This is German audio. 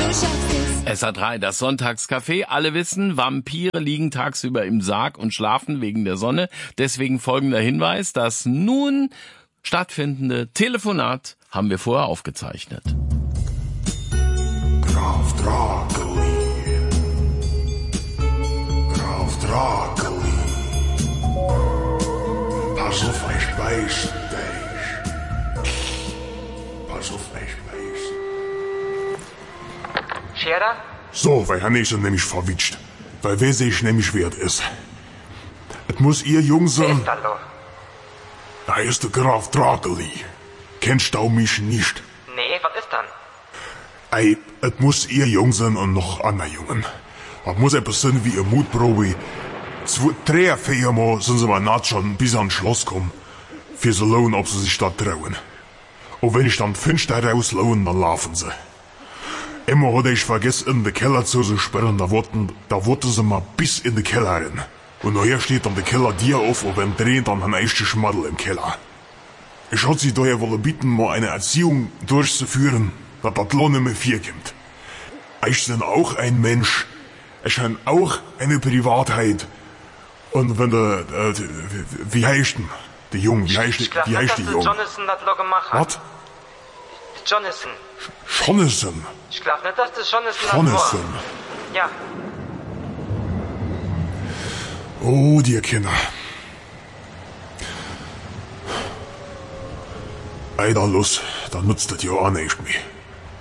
SA3, das Sonntagscafé. Alle wissen, Vampire liegen tagsüber im Sarg und schlafen wegen der Sonne. Deswegen folgender Hinweis: Das nun stattfindende Telefonat haben wir vorher aufgezeichnet. Graf Drakeli. Graf Drakeli. Pass auf, ich beiß dich. Pass auf, ich beiß. Scherer? So, weil han ist nämlich verwitscht. Weil wer sich nämlich wert ist. Es muss ihr Jung Wer sein. ist da lo? Da ist der Graf Drakeli. Kennst du mich nicht? Nee, was ist dann? Ey, es muss ihr Jung sein und noch andere Jungen. Es muss etwas sein wie eine Mutprobe. 2, 3, 4 Mal sind sie mal naht schon bis ans Schloss kommen. Für so lohnen, ob sie sich da trauen. Und wenn ich dann 5 da rauslohnen, dann laufen sie. Immer hatte ich vergessen, in den Keller zu sperren, da wollten sie mal bis in den Keller rein. Und nachher steht dann der Keller dir auf und wenn drehen dann ein echter Schmaddel im Keller. Ich hatte sie daher wollen bitten, mal eine Erziehung durchzuführen, dass das Lohn nicht mehr 4 kommt. Ich bin auch ein Mensch. Ich habe auch eine Privatheit. Und wenn wie heißt denn? Der Junge, wie heißt der Junge? Jonathan das lo gemacht hat. Was? Jonathan. Jonathan. Ich glaub nicht, dass das Jonathan Jonathan. war. Ja. Oh, die Kinder. Eider los, dann nutzt das ja auch nicht mehr.